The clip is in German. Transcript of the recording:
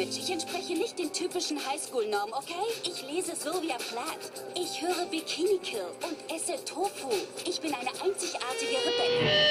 Image. Ich entspreche nicht den typischen Highschool-Normen, okay? Ich lese Sylvia Plath. Ich höre Bikini Kill und esse Tofu. Ich bin eine einzigartige